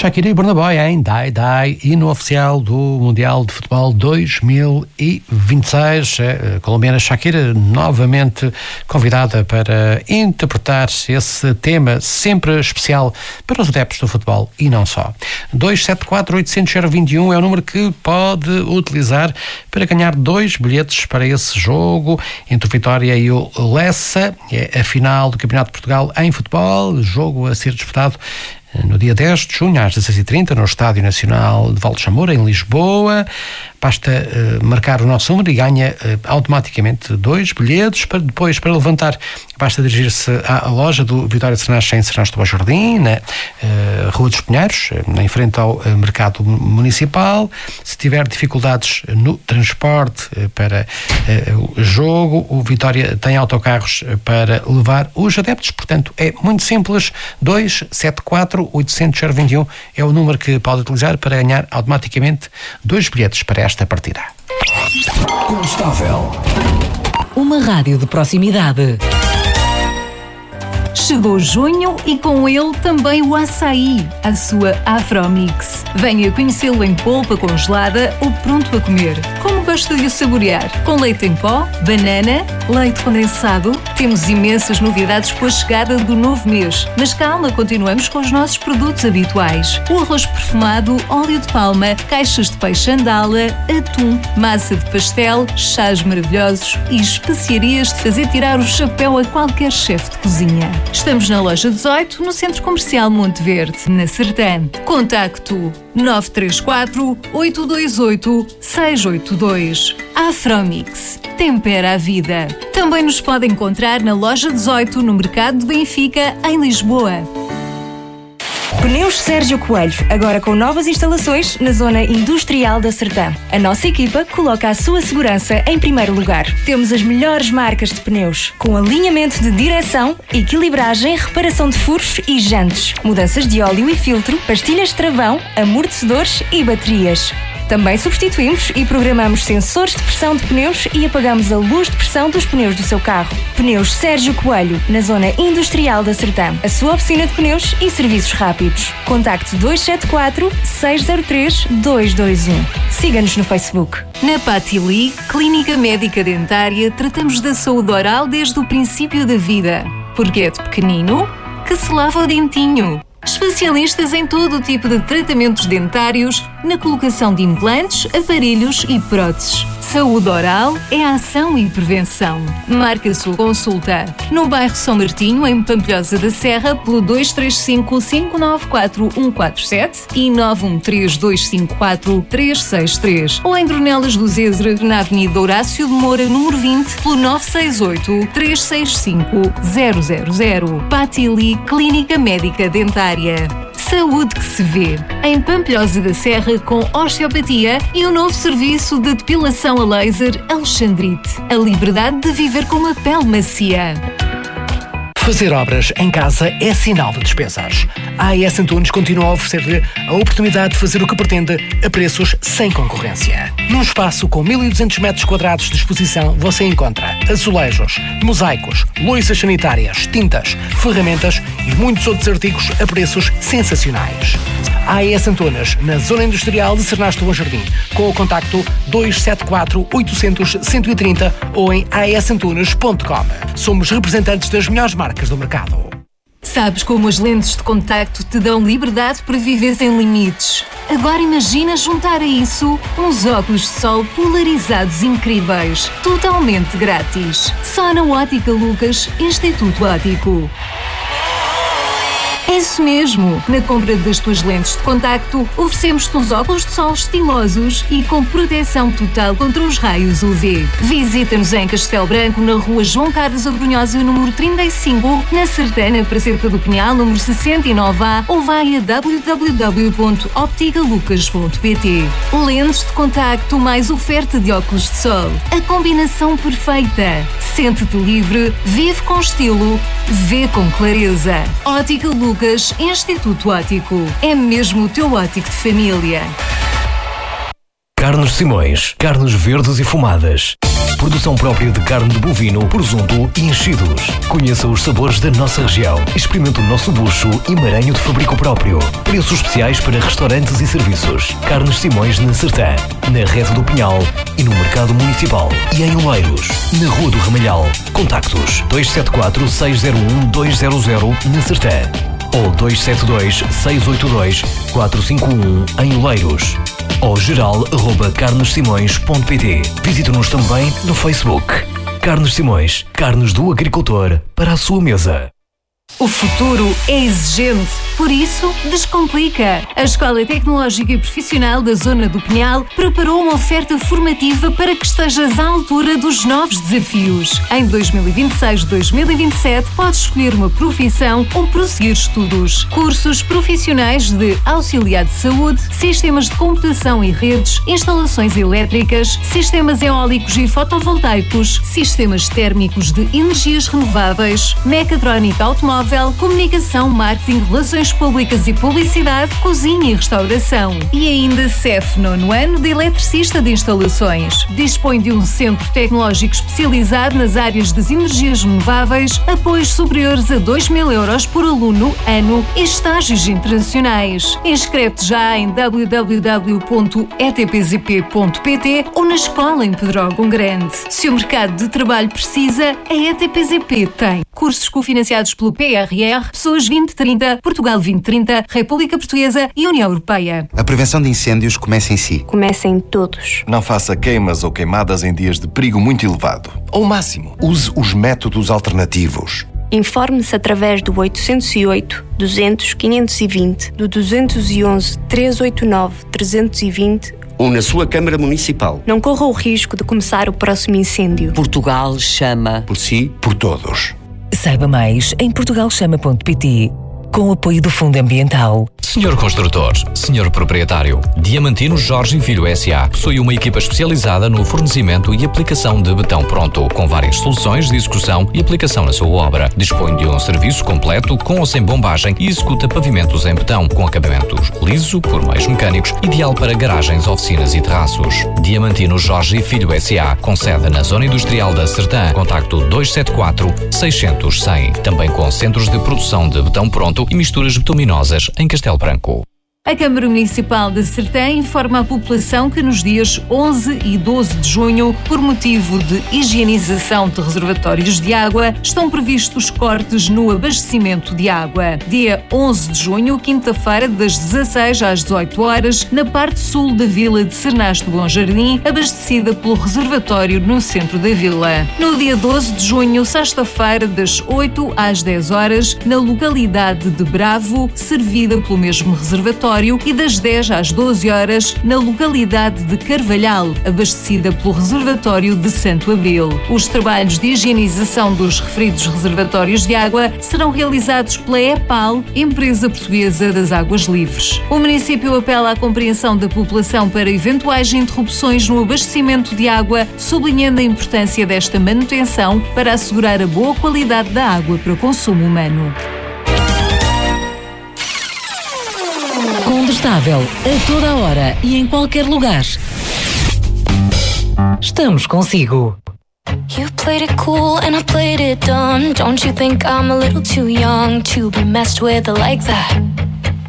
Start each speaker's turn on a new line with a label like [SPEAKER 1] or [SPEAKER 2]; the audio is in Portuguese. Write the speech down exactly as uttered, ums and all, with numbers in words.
[SPEAKER 1] Shakira e Burna Boy em Die Die, hino oficial do Mundial de Futebol dois mil e vinte e seis. A colombiana Shakira novamente convidada para interpretar esse tema sempre especial para os adeptos do futebol e não só. dois sete quatro oito zero zero dois um é o número que pode utilizar para ganhar dois bilhetes para esse jogo entre o Vitória e o Lessa. É a final do Campeonato de Portugal em futebol, jogo a ser disputado no dia dez de junho, às dezasseis e trinta, no Estádio Nacional de Valdechamor, em Lisboa. Basta uh, marcar o nosso número e ganha uh, automaticamente dois bilhetes. Para depois, para levantar, basta dirigir-se à, à loja do Vitória de Sernache, em Sernache do Bom Jardim, na uh, Rua dos Pinheiros, em frente ao uh, Mercado Municipal. Se tiver dificuldades no transporte uh, para uh, o jogo, o Vitória tem autocarros uh, para levar os adeptos. Portanto, é muito simples. dois sete quatro oito zero zero dois um é o número que pode utilizar para ganhar automaticamente dois bilhetes para esta partida.
[SPEAKER 2] Instável.
[SPEAKER 3] Uma rádio de proximidade.
[SPEAKER 4] Chegou junho e com ele também o açaí, a sua Afromix. Venha conhecê-lo em polpa congelada ou pronto a comer. Como gosta de o saborear? Com leite em pó, banana, leite condensado. Temos imensas novidades com a chegada do novo mês. Mas calma, continuamos com os nossos produtos habituais. O arroz perfumado, óleo de palma, caixas de peixe andala, atum, massa de pastel, chás maravilhosos e especiarias de fazer tirar o chapéu a qualquer chefe de cozinha. Estamos na loja dezoito, no Centro Comercial Monte Verde, na Sertã. Contacto nove três quatro oito dois oito seis oito dois. Afromix. Tempera a vida. Também nos pode encontrar na loja dezoito, no Mercado de Benfica, em Lisboa.
[SPEAKER 5] Pneus Sérgio Coelho, agora com novas instalações na zona industrial da Sertã. A nossa equipa coloca a sua segurança em primeiro lugar. Temos as melhores marcas de pneus, com alinhamento de direção, equilibragem, reparação de furos e jantes, mudanças de óleo e filtro, pastilhas de travão, amortecedores e baterias. Também substituímos e programamos sensores de pressão de pneus e apagamos a luz de pressão dos pneus do seu carro. Pneus Sérgio Coelho, na zona industrial da Sertã. A sua oficina de pneus e serviços rápidos. Contacte dois sete quatro seis zero três dois dois um. Siga-nos no Facebook.
[SPEAKER 4] Na Patili, Clínica Médica Dentária, tratamos da saúde oral desde o princípio da vida. Porque é de pequenino que se lava o dentinho. Especialistas em todo o tipo de tratamentos dentários, na colocação de implantes, aparelhos e próteses. Saúde oral é ação e prevenção. Marque a sua consulta no bairro São Martinho, em Pampilhosa da Serra, pelo dois três cinco cinco nove quatro um quatro sete e nove um três dois cinco quatro três seis três, ou em Dornelas do Zezer, na Avenida Horácio de Moura, número vinte, pelo nove seis oito três seis cinco zero zero zero. Patili, Clínica Médica Dentária. Saúde que se vê. Em Pampilhosa da Serra, com osteopatia e o novo serviço de depilação a laser Alexandrite. A liberdade de viver com uma pele macia.
[SPEAKER 1] Fazer obras em casa é sinal de despesas. A AES Antunes continua a oferecer-lhe a oportunidade de fazer o que pretende a preços sem concorrência. Num espaço com mil e duzentos metros quadrados de exposição, você encontra azulejos, mosaicos, louças sanitárias, tintas, ferramentas e muitos outros artigos a preços sensacionais. A AES Antunes, na Zona Industrial de Sernache do Bom Jardim, com o contacto dois sete quatro oito zero zero um um três ou em a e s antunes ponto com. Somos representantes das melhores marcas do mercado.
[SPEAKER 4] Sabes como as lentes de contacto te dão liberdade para viver sem limites? Agora imagina juntar a isso uns óculos de sol polarizados incríveis, totalmente grátis. Só na Ótica Lucas, Instituto Óptico. É isso mesmo! Na compra das tuas lentes de contacto, oferecemos-te uns óculos de sol estilosos e com proteção total contra os raios U V. Visita-nos em Castelo Branco, na rua João Carlos Abrunhosa, número trinta e cinco, na Sertana, Praça do Pinhal, número sessenta e nove A, ou vai a w w w ponto optica lucas ponto p t. Lentes de contacto mais oferta de óculos de sol. A combinação perfeita. Sente-te livre, vive com estilo, vê com clareza. Ótica Lucas, Instituto Óptico. É mesmo o teu óptico de família.
[SPEAKER 2] Carnes Simões, carnes verdes e fumadas. Produção própria de carne de bovino, presunto e enchidos. Conheça os sabores da nossa região. Experimente o nosso bucho e maranho de fabrico próprio. Preços especiais para restaurantes e serviços. Carnes Simões na Sertã, na Rede do Pinhal e no Mercado Municipal. E em Oleiros, na Rua do Ramalhal. Contactos dois sete quatro, seis zero um, dois zero zero na Sertã ou dois sete dois, seis oito dois, quatro cinco um em Oleiros. Ou geral arroba carnes simões ponto pt. Visite-nos também no Facebook. Carnes Simões, carnes do agricultor para a sua mesa.
[SPEAKER 4] O futuro é exigente, por isso descomplica. A Escola Tecnológica e Profissional da Zona do Pinhal preparou uma oferta formativa para que estejas à altura dos novos desafios. Em dois mil e vinte e seis, dois mil e vinte e sete, podes escolher uma profissão ou prosseguir estudos. Cursos profissionais de auxiliar de saúde, sistemas de computação e redes, instalações elétricas, sistemas eólicos e fotovoltaicos, sistemas térmicos de energias renováveis, mecatrónica automóvel, comunicação, marketing, relações públicas e publicidade, cozinha e restauração. E ainda C E F nono ano de eletricista de instalações. Dispõe de um centro tecnológico especializado nas áreas das energias renováveis, apoios superiores a dois mil euros por aluno, ano e estágios internacionais. Inscreve-te já em w w w ponto e t p z p ponto p t ou na escola em Pedrógão Grande. Se o mercado de trabalho precisa, a E T P Z P tem. Cursos cofinanciados pelo P R R, Pessoas vinte trinta, Portugal vinte trinta, República Portuguesa e União Europeia.
[SPEAKER 6] A prevenção de incêndios começa em si.
[SPEAKER 7] Começa em todos.
[SPEAKER 8] Não faça queimas ou queimadas em dias de perigo muito elevado. Ao máximo, use os métodos alternativos.
[SPEAKER 7] Informe-se através do oitocentos e oito, duzentos, quinhentos e vinte, do duzentos e onze, trezentos e oitenta e nove, trezentos e vinte
[SPEAKER 9] ou na sua Câmara Municipal.
[SPEAKER 7] Não corra o risco de começar o próximo incêndio.
[SPEAKER 10] Portugal chama.
[SPEAKER 8] Por si, por todos.
[SPEAKER 3] Saiba mais em portugal chama ponto p t, com o apoio do Fundo Ambiental.
[SPEAKER 11] Senhor Construtor, Senhor Proprietário, Diamantino Jorge e Filho S A possui uma equipa especializada no fornecimento e aplicação de betão pronto, com várias soluções de execução e aplicação na sua obra. Dispõe de um serviço completo com ou sem bombagem e executa pavimentos em betão, com acabamentos liso por meios mecânicos, ideal para garagens, oficinas e terraços. Diamantino Jorge e Filho S A, com sede na Zona Industrial da Sertã. Contacto dois sete quatro, seis zero zero, cem. Também com centros de produção de betão pronto e misturas bituminosas em Castelo Branco.
[SPEAKER 4] A Câmara Municipal de Sertã informa a população que nos dias onze e doze de junho, por motivo de higienização de reservatórios de água, estão previstos cortes no abastecimento de água. Dia onze de junho, quinta-feira, das dezasseis às dezoito horas, na parte sul da vila de Cernaste do Bom Jardim, abastecida pelo reservatório no centro da vila. No dia doze de junho, sexta-feira, das oito às dez horas, na localidade de Bravo, servida pelo mesmo reservatório, e das dez às doze horas na localidade de Carvalhal, abastecida pelo reservatório de Santo Abril. Os trabalhos de higienização dos referidos reservatórios de água serão realizados pela EPAL, Empresa Portuguesa das Águas Livres. O município apela à compreensão da população para eventuais interrupções no abastecimento de água, sublinhando a importância desta manutenção para assegurar a boa qualidade da água para consumo humano.
[SPEAKER 3] Condestável, a toda a hora e em qualquer lugar. Estamos consigo.
[SPEAKER 12] You played it cool and I played it dumb. Don't you think I'm a little too young to be messed with like that?